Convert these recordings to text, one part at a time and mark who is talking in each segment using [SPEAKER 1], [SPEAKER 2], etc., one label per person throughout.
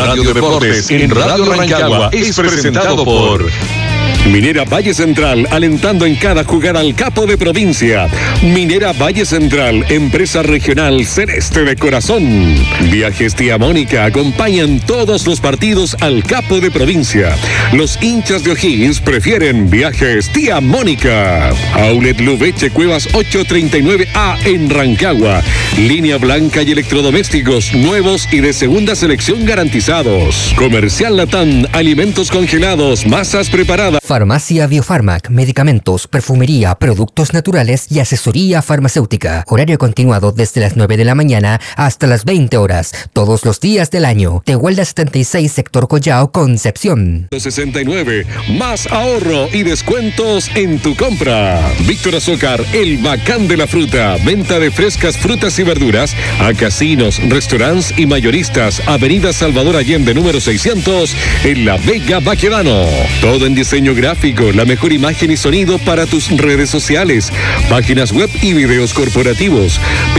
[SPEAKER 1] Radio Deportes en Radio Rancagua es presentado por
[SPEAKER 2] Minera Valle Central, alentando en cada jugada al capo de provincia. Minera Valle Central, empresa regional celeste de corazón. Viajes Tía Mónica acompañan todos los partidos al capo de provincia. Los hinchas de O'Higgins prefieren Viajes Tía Mónica. Outlet Lubeche Cuevas 839A en Rancagua. Línea blanca y electrodomésticos nuevos y de segunda selección garantizados. Comercial Latam, alimentos congelados, masas preparadas.
[SPEAKER 3] Farmacia Biofarmac, medicamentos, perfumería, productos naturales y asesoría farmacéutica. Horario continuado desde las 9 de la mañana hasta las 20 horas, todos los días del año. Tehuelda 76, sector Collao, Concepción.
[SPEAKER 2] 69, más ahorro y descuentos en tu compra. Víctor Azócar, el bacán de la fruta. Venta de frescas frutas y verduras a casinos, restaurantes y mayoristas. Avenida Salvador Allende, número 600, en La Vega, Baquedano. Todo en diseño gráfico, la mejor imagen y sonido para tus redes sociales, páginas web y videos corporativos.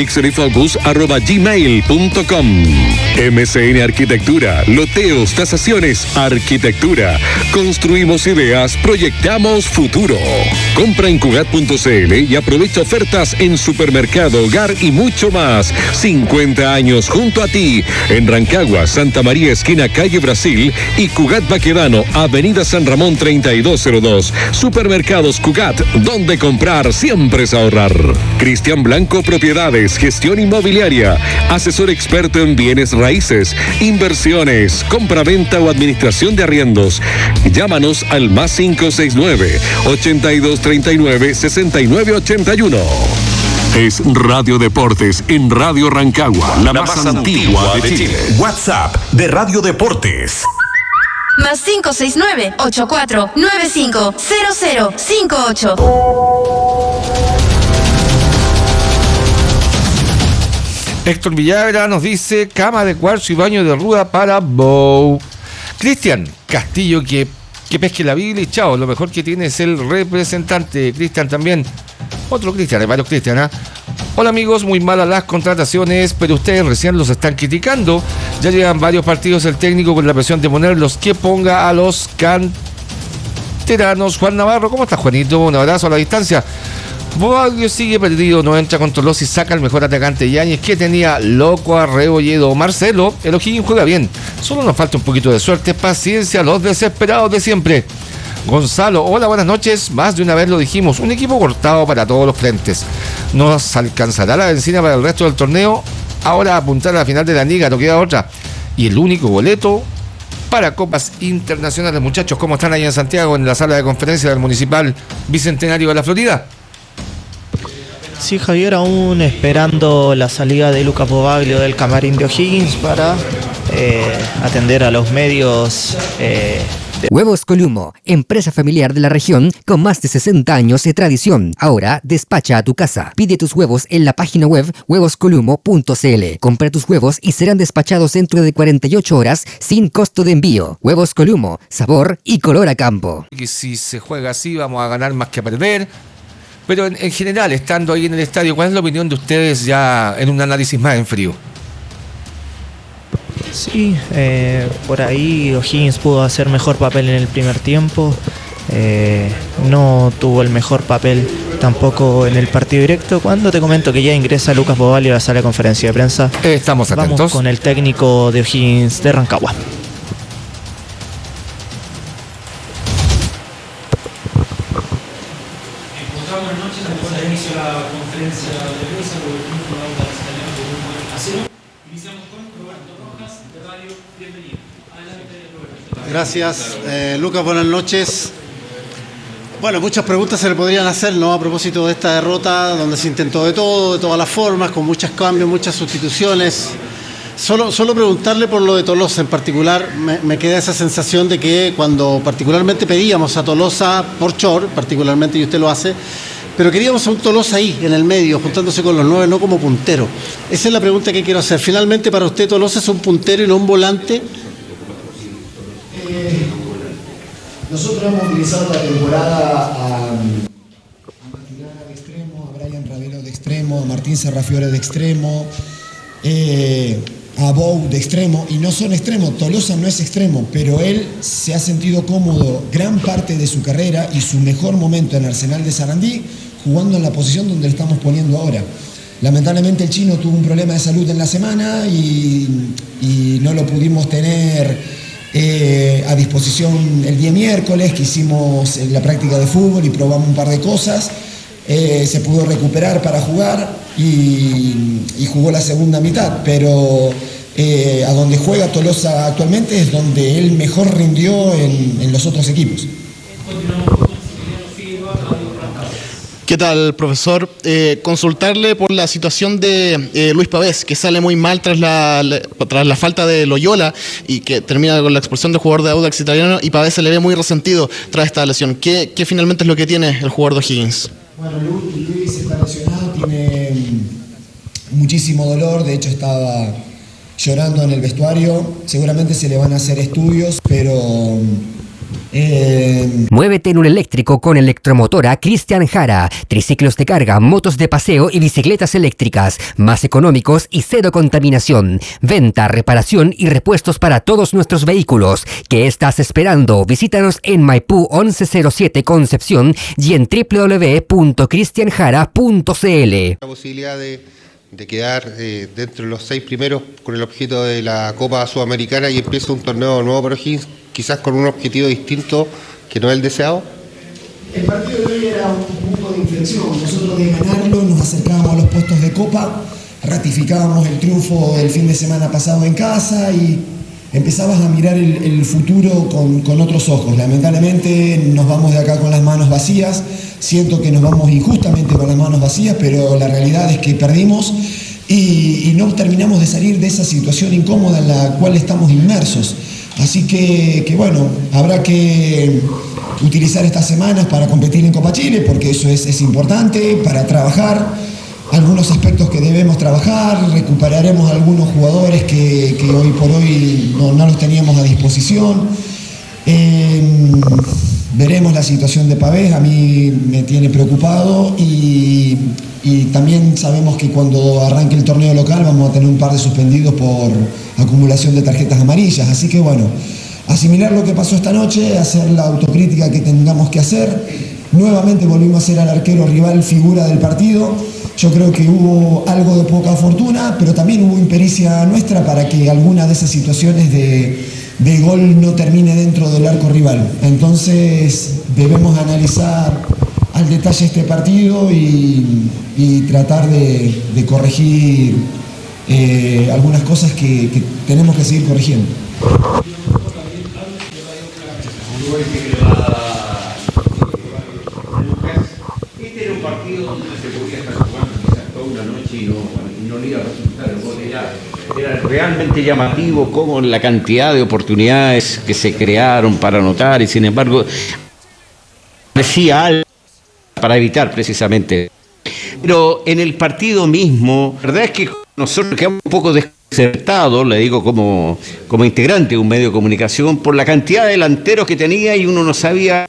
[SPEAKER 2] pixelifocus@gmail.com. MCN Arquitectura, loteos, tasaciones, arquitectura. Construimos ideas, proyectamos futuro. Compra en Cugat.cl y aprovecha ofertas en supermercado, hogar y mucho más. 50 años junto a ti en Rancagua, Santa María, esquina calle Brasil, y Cugat Baquedano, avenida San Ramón 3202. Supermercados Cugat, donde comprar siempre es ahorrar. Cristian Blanco Propiedades, gestión inmobiliaria, asesor experto en bienes raíces, inversiones, compra-venta o administración de arriendos. Llámanos al más 569-8239-6981. Es Radio Deportes en Radio Rancagua, la más antigua de Chile.
[SPEAKER 1] WhatsApp de Radio Deportes.
[SPEAKER 4] Más 569-8495-0058.
[SPEAKER 5] Héctor Villagra nos dice: cama de cuarzo y baño de ruda para Bow. Cristian Castillo, que pesque la Biblia y chao, lo mejor que tiene es el representante. Cristian también, otro Cristian, hay varios Cristian, ¿eh? Hola amigos, muy malas las contrataciones, pero ustedes recién los están criticando. Ya llevan varios partidos el técnico con la presión de ponerlos, que ponga a los canteranos. Juan Navarro, ¿cómo estás, Juanito? Un abrazo a la distancia. Boaglio sigue perdido, no entra con Tolosa y saca el mejor atacante Yáñez, que tenía loco a Rebolledo. Marcelo, el O'Higgins juega bien, solo nos falta un poquito de suerte, paciencia, los desesperados de siempre. Gonzalo, hola, buenas noches. Más de una vez lo dijimos, un equipo cortado para todos los frentes. ¿Nos alcanzará la benzina para el resto del torneo? Ahora apuntar a la final de la liga, no queda otra. Y el único boleto para copas internacionales. Muchachos, ¿cómo están ahí en Santiago, en la sala de conferencia del Municipal Bicentenario de la Florida?
[SPEAKER 6] Sí, Javier, aún esperando la salida de Lucas Bobaglio del camarín de O'Higgins para atender a los medios.
[SPEAKER 3] Huevos Columo, empresa familiar de la región con más de 60 años de tradición. Ahora despacha a tu casa. Pide tus huevos en la página web huevoscolumo.cl. Compra tus huevos y serán despachados dentro de 48 horas sin costo de envío. Huevos Columo, sabor y color a campo.
[SPEAKER 5] Y si se juega así vamos a ganar más que a perder. Pero en general, estando ahí en el estadio, ¿cuál es la opinión de ustedes ya en un análisis más en frío?
[SPEAKER 6] Sí, por ahí O'Higgins pudo hacer mejor papel en el primer tiempo. No tuvo el mejor papel tampoco en el partido directo. Cuando te comento que ya ingresa Lucas Bobaglio a la sala de conferencia de prensa,
[SPEAKER 5] estamos atentos.
[SPEAKER 6] Vamos con el técnico de O'Higgins de Rancagua.
[SPEAKER 7] Buenas noches, después de inicio de la conferencia de prensa por el triunfo de Audax Italiano por 1-0. Iniciamos con Roberto Rojas de Radio. Bienvenido. Adelante, Roberto.
[SPEAKER 8] Gracias, Lucas, buenas noches. Bueno, muchas preguntas se le podrían hacer, ¿no?, a propósito de esta derrota, donde se intentó de todo, de todas las formas, con muchos cambios, muchas sustituciones. Solo preguntarle por lo de Tolosa en particular. Me queda esa sensación de que cuando particularmente pedíamos a Tolosa por Chor, particularmente, y usted lo hace, pero queríamos a un Tolosa ahí, en el medio, juntándose con los 9, no como puntero. Esa es la pregunta que quiero hacer. Finalmente, para usted, Tolosa es un puntero y no un volante.
[SPEAKER 9] Nosotros hemos utilizado la temporada a Matirana de extremo, a Brian Ravelo de extremo, a Martín Serrafiore de extremo. a Bou de extremo, y no son extremos, Tolosa no es extremo, pero él se ha sentido cómodo gran parte de su carrera y su mejor momento en Arsenal de Sarandí jugando en la posición donde le estamos poniendo ahora. Lamentablemente el chino tuvo un problema de salud en la semana y no lo pudimos tener a disposición el día miércoles, que hicimos la práctica de fútbol y probamos un par de cosas. Se pudo recuperar para jugar y jugó la segunda mitad, pero a donde juega Tolosa actualmente es donde él mejor rindió en los otros equipos.
[SPEAKER 4] ¿Qué tal, profesor? Consultarle por la situación de Luis Pavés, que sale muy mal tras la falta de Loyola y que termina con la expulsión del jugador de Audax Italiano, y Pavés se le ve muy resentido tras esta lesión. ¿Qué finalmente es lo que tiene el jugador de O'Higgins?
[SPEAKER 9] Bueno, Luis está lesionado, tiene muchísimo dolor, de hecho estaba llorando en el vestuario. Seguramente se le van a hacer estudios, pero...
[SPEAKER 3] Muévete en un eléctrico con Electromotora Cristian Jara. Triciclos de carga, motos de paseo y bicicletas eléctricas. Más económicos y cero contaminación. Venta, reparación y repuestos para todos nuestros vehículos. ¿Qué estás esperando? Visítanos en Maipú 1107 Concepción y en www.cristianjara.cl.
[SPEAKER 10] La posibilidad de quedar dentro de los 6 primeros con el objeto de la Copa Sudamericana y empieza un torneo nuevo para O'Higgins, quizás con un objetivo distinto que no es el deseado.
[SPEAKER 9] El partido de hoy era un punto de inflexión. Nosotros de ganarlo nos acercábamos a los puestos de Copa, ratificábamos el triunfo del fin de semana pasado en casa y empezabas a mirar el futuro con otros ojos. Lamentablemente nos vamos de acá con las manos vacías. Siento que nos vamos injustamente con las manos vacías, pero la realidad es que perdimos y no terminamos de salir de esa situación incómoda en la cual estamos inmersos. Así que bueno, habrá que utilizar estas semanas para competir en Copa Chile, porque eso es importante, para trabajar algunos aspectos que debemos trabajar. Recuperaremos algunos jugadores que hoy por hoy no los teníamos a disposición. Veremos la situación de Pavés, a mí me tiene preocupado y también sabemos que cuando arranque el torneo local vamos a tener un par de suspendidos por acumulación de tarjetas amarillas. Así que bueno, asimilar lo que pasó esta noche, hacer la autocrítica que tengamos que hacer. Nuevamente volvimos a ser al arquero rival figura del partido. Yo creo que hubo algo de poca fortuna, pero también hubo impericia nuestra para que alguna de esas situaciones de gol no termine dentro del arco rival. Entonces debemos analizar al detalle este partido y tratar de corregir algunas cosas que tenemos que seguir corrigiendo.
[SPEAKER 11] Este era un partido donde se podía estar jugando quizás toda una noche y no le iba a resultar el gol. Era realmente llamativo como la cantidad de oportunidades que se crearon para anotar, y sin embargo decía algo para evitar precisamente. Pero en el partido mismo, la verdad es que nosotros quedamos un poco desconcertados, le digo como integrante de un medio de comunicación, por la cantidad de delanteros que tenía y uno no sabía.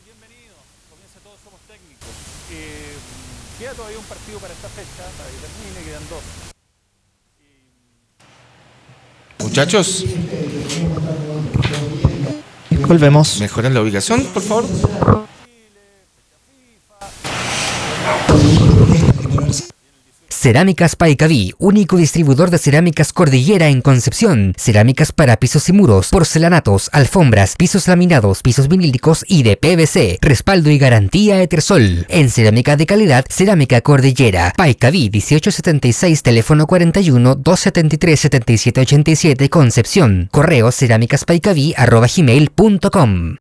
[SPEAKER 12] Queda todavía un partido para esta fecha, para que termine, quedan 2.
[SPEAKER 5] Muchachos,
[SPEAKER 6] volvemos.
[SPEAKER 5] ¿Mejoran la ubicación, por favor?
[SPEAKER 3] Cerámicas Paicaví, único distribuidor de cerámicas Cordillera en Concepción. Cerámicas para pisos y muros, porcelanatos, alfombras, pisos laminados, pisos vinílicos y de PVC. Respaldo y garantía Etersol. En cerámica de calidad, Cerámica Cordillera. Paicaví 1876, teléfono 41-273-7787, Concepción. Correo cerámicaspaicaví@gmail.com.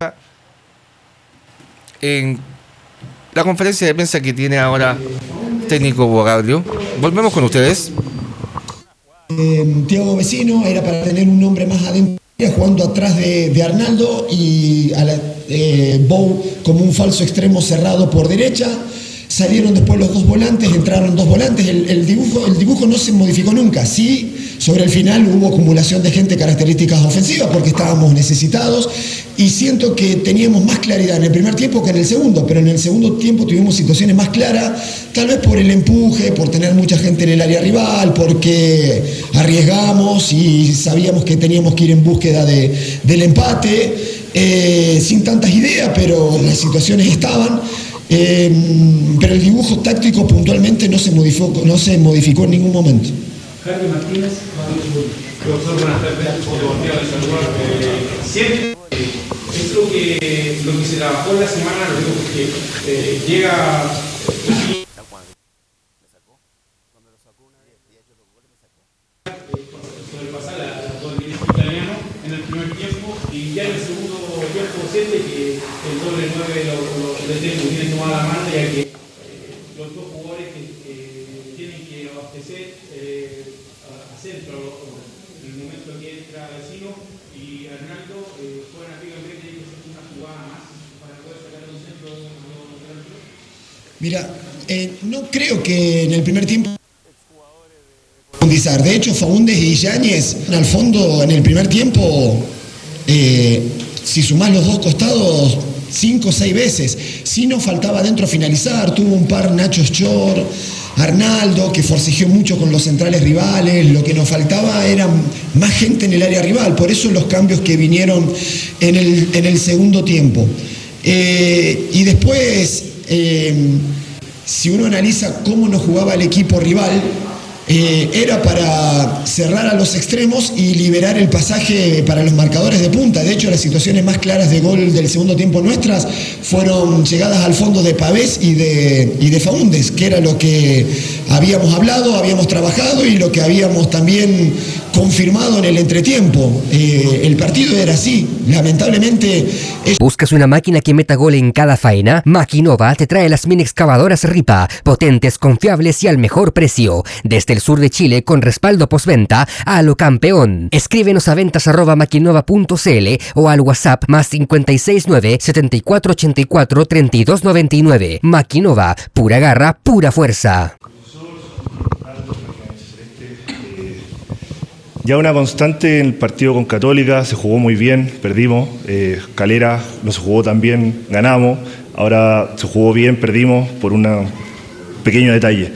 [SPEAKER 5] En la conferencia de prensa que tiene ahora técnico Bogaglio, volvemos con ustedes.
[SPEAKER 9] Thiago Vecino era para tener un hombre más adentro, jugando atrás de Arnaldo, y Bou como un falso extremo cerrado por derecha. Salieron después los dos volantes, entraron dos volantes. El dibujo no se modificó nunca. Sí sobre el final hubo acumulación de gente, características ofensivas, porque estábamos necesitados, y siento que teníamos más claridad en el primer tiempo que en el segundo, pero en el segundo tiempo tuvimos situaciones más claras, tal vez por el empuje, por tener mucha gente en el área rival, porque arriesgamos y sabíamos que teníamos que ir en búsqueda del empate, sin tantas ideas, pero las situaciones estaban. Pero el dibujo táctico puntualmente no se modificó en ningún momento.
[SPEAKER 7] Jaime Martínez, profesor, buenas tardes, oportunidad de saludar. Siempre es lo que se trabajó en la semana, lo digo porque llega sobrepasar a todo el equipo italiano en el primer tiempo, y ya en el segundo tiempo siente que el doble 9 lo tiene tomada la mano, ya que los dos jugadores que tienen que abastecer a centro en el momento que entra Vecino y Arnaldo juegan activamente y es una jugada más para poder sacar un centro de delantero.
[SPEAKER 9] Mira, no creo que en el primer tiempo profundizar. De hecho, Faúndez y Yáñez, al fondo, en el primer tiempo, si sumás los dos costados, 5 o 6 veces. Sí nos faltaba adentro finalizar, tuvo un par Nacho Schor, Arnaldo, que forcejeó mucho con los centrales rivales, lo que nos faltaba era más gente en el área rival, por eso los cambios que vinieron en el segundo tiempo. Y después, si uno analiza cómo nos jugaba el equipo rival, era para cerrar a los extremos y liberar el pasaje para los marcadores de punta. De hecho, las situaciones más claras de gol del segundo tiempo nuestras fueron llegadas al fondo de Pavés y de Faúndez, que era lo que habíamos hablado, habíamos trabajado y lo que habíamos también confirmado en el entretiempo. El partido era así, lamentablemente.
[SPEAKER 3] ¿Buscas una máquina que meta gol en cada faena? Maquinova te trae las mini excavadoras Ripa, potentes, confiables y al mejor precio. Desde el sur de Chile, con respaldo postventa a lo campeón. Escríbenos a ventas@maquinova.cl o al WhatsApp +569 7484 3299. Maquinova, pura garra, pura fuerza.
[SPEAKER 13] Ya una constante en el partido con Católica, se jugó muy bien, perdimos. Calera no se jugó tan bien, ganamos. Ahora se jugó bien, perdimos por un pequeño detalle.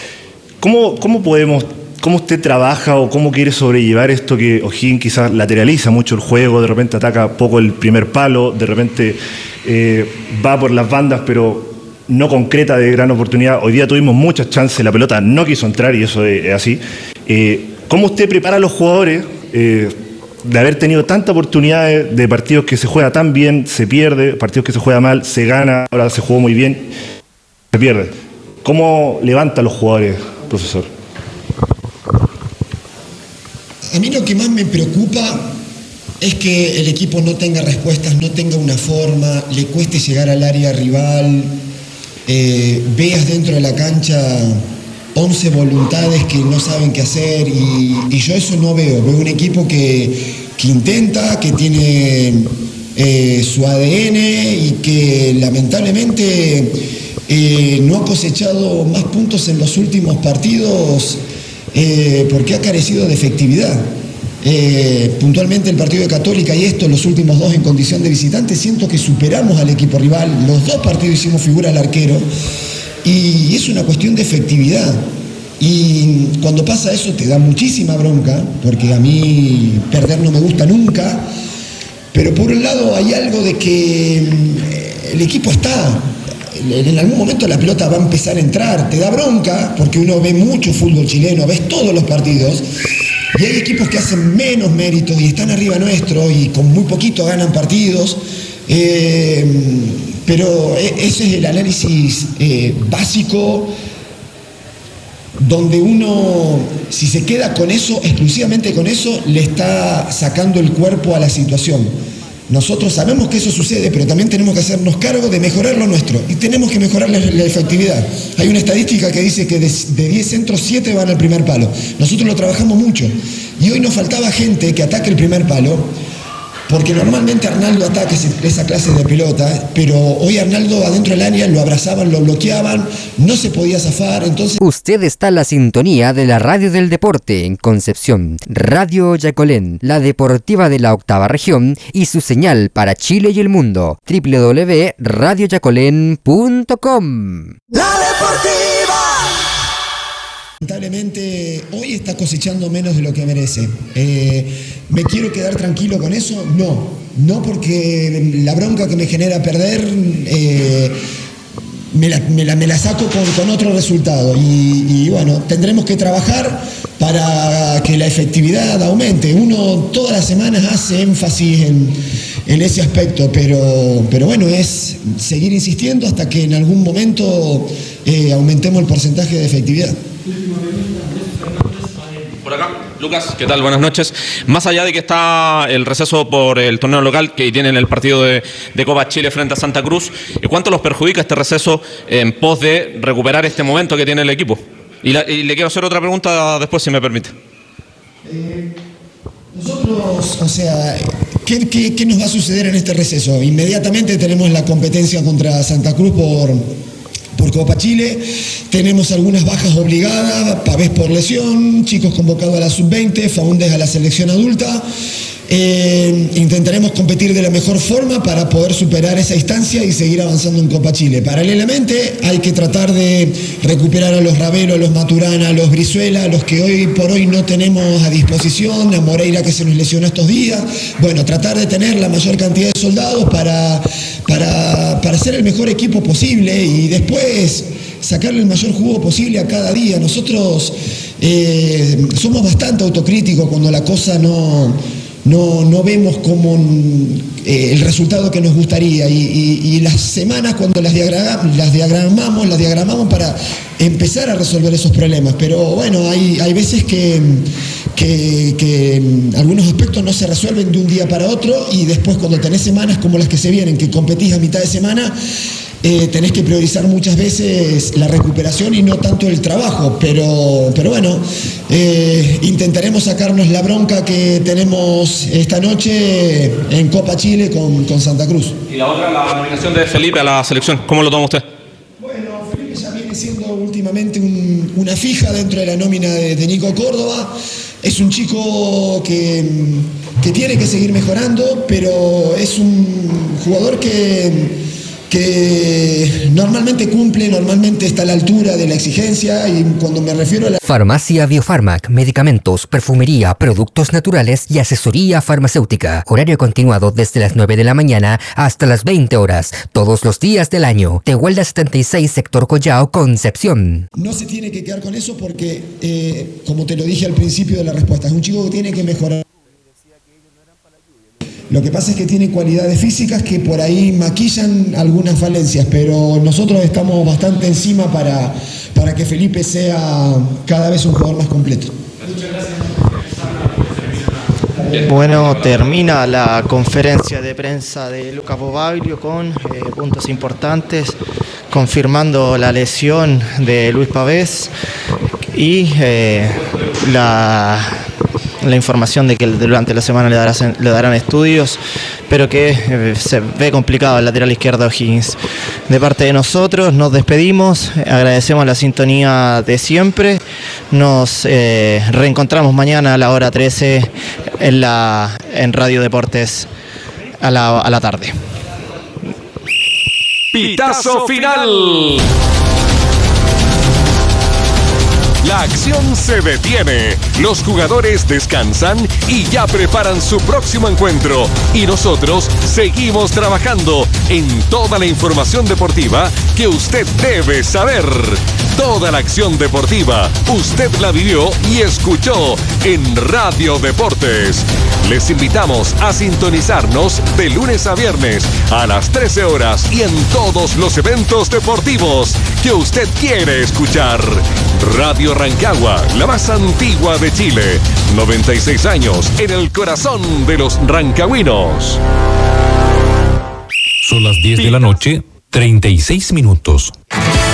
[SPEAKER 13] ¿Cómo usted trabaja o cómo quiere sobrellevar esto que O'Higgins quizás lateraliza mucho el juego, de repente ataca poco el primer palo, de repente va por las bandas pero no concreta de gran oportunidad? Hoy día tuvimos muchas chances, la pelota no quiso entrar y eso es así. ¿Cómo usted prepara a los jugadores de haber tenido tanta oportunidad de partidos que se juega tan bien, se pierde, partidos que se juega mal, se gana, ahora se jugó muy bien, se pierde? ¿Cómo levanta a los jugadores, profesor?
[SPEAKER 9] A mí lo que más me preocupa es que el equipo no tenga respuestas, no tenga una forma, le cueste llegar al área rival, veas dentro de la cancha 11 voluntades que no saben qué hacer y yo eso no veo. Veo un equipo que intenta, que tiene su ADN y que lamentablemente no ha cosechado más puntos en los últimos partidos porque ha carecido de efectividad. Puntualmente el partido de Católica y los últimos dos en condición de visitante, siento que superamos al equipo rival. Los dos partidos hicimos figura al arquero y es una cuestión de efectividad. Y cuando pasa eso te da muchísima bronca, porque a mí perder no me gusta nunca, pero por un lado hay algo de que el equipo está. En algún momento la pelota va a empezar a entrar, te da bronca porque uno ve mucho fútbol chileno, ves todos los partidos y hay equipos que hacen menos méritos y están arriba nuestro y con muy poquito ganan partidos, pero ese es el análisis básico donde uno, si se queda con eso, exclusivamente con eso, le está sacando el cuerpo a la situación. Nosotros sabemos que eso sucede, pero también tenemos que hacernos cargo de mejorar lo nuestro y tenemos que mejorar la efectividad. Hay una estadística que dice que de 10 centros, 7 van al primer palo. Nosotros lo trabajamos mucho y hoy nos faltaba gente que ataque el primer palo porque normalmente Arnaldo ataca esa clase de pelota, pero hoy Arnaldo adentro del área lo abrazaban, lo bloqueaban, no se podía zafar, entonces...
[SPEAKER 3] Usted está en la sintonía de la Radio del Deporte en Concepción, Radio Yacolén, la deportiva de la octava región y su señal para Chile y el mundo, www.radioyacolén.com.
[SPEAKER 9] ¡La Deportiva! Lamentablemente hoy está cosechando menos de lo que merece. ¿Me quiero quedar tranquilo con eso? No porque la bronca que me genera perder me la saco con otro resultado y bueno, tendremos que trabajar para que la efectividad aumente. Uno todas las semanas hace énfasis en ese aspecto, pero bueno, es seguir insistiendo hasta que en algún momento aumentemos el porcentaje de efectividad.
[SPEAKER 14] Por acá, Lucas, ¿qué tal? Buenas noches. Más allá de que está el receso por el torneo local que tienen el partido de Copa Chile frente a Santa Cruz, ¿cuánto los perjudica este receso en pos de recuperar este momento que tiene el equipo? Y le quiero hacer otra pregunta después, si me permite.
[SPEAKER 9] Nosotros, o sea, ¿qué nos va a suceder en este receso? Inmediatamente tenemos la competencia contra Santa Cruz por Copa Chile, tenemos algunas bajas obligadas, Pavés por lesión, chicos convocados a la sub-20, Faúndez a la selección adulta. Intentaremos competir de la mejor forma para poder superar esa instancia y seguir avanzando en Copa Chile. Paralelamente hay que tratar de recuperar a los Ravelo, a los Maturana, a los Brizuela, a los que hoy por hoy no tenemos a disposición, a Moreira que se nos lesionó estos días. Bueno, tratar de tener la mayor cantidad de soldados para ser el mejor equipo posible y después sacarle el mayor jugo posible a cada día. Nosotros somos bastante autocríticos cuando la cosa no vemos como el resultado que nos gustaría y las semanas cuando las diagramamos para empezar a resolver esos problemas, pero bueno, hay veces que algunos aspectos no se resuelven de un día para otro y después cuando tenés semanas como las que se vienen, que competís a mitad de semana, tenés que priorizar muchas veces la recuperación y no tanto el trabajo, pero bueno, intentaremos sacarnos la bronca que tenemos esta noche en Copa Chile con Santa Cruz.
[SPEAKER 14] Y la otra, la nominación de Felipe a la selección, ¿cómo lo toma usted?
[SPEAKER 9] Bueno, Felipe ya viene siendo últimamente una fija dentro de la nómina de Nico Córdoba. Es un chico que tiene que seguir mejorando, pero es un jugador que normalmente cumple, normalmente está a la altura de la exigencia y cuando me refiero a la...
[SPEAKER 3] Farmacia Biofarmac, medicamentos, perfumería, productos naturales y asesoría farmacéutica. Horario continuado desde las 9 de la mañana hasta las 20 horas, todos los días del año. Tehuelda 76, sector Collao, Concepción.
[SPEAKER 9] No se tiene que quedar con eso porque, como te lo dije al principio de la respuesta, es un chico que tiene que mejorar. Lo que pasa es que tiene cualidades físicas que por ahí maquillan algunas falencias, pero nosotros estamos bastante encima para que Felipe sea cada vez un jugador más completo.
[SPEAKER 6] Bueno, termina la conferencia de prensa de Lucas Bobaglio con puntos importantes, confirmando la lesión de Luis Pavés y la información de que durante la semana le darán estudios, pero que se ve complicado el lateral izquierdo O'Higgins. De parte de nosotros nos despedimos, agradecemos la sintonía de siempre, nos reencontramos mañana a la hora 13 en Radio Deportes a la tarde.
[SPEAKER 1] Pitazo final. La acción se detiene, los jugadores descansan y ya preparan su próximo encuentro. Y nosotros seguimos trabajando en toda la información deportiva que usted debe saber. Toda la acción deportiva, usted la vivió y escuchó en Radio Deportes. Les invitamos a sintonizarnos de lunes a viernes a las 13 horas y en todos los eventos deportivos que usted quiere escuchar. Radio Rancagua, la más antigua de Chile. 96 años en el corazón de los rancagüinos.
[SPEAKER 2] Son las 10 de la noche, 36 minutos.